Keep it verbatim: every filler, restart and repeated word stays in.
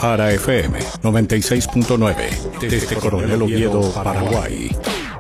Ara F M noventa y seis punto nueve desde Coronel Oviedo, Paraguay.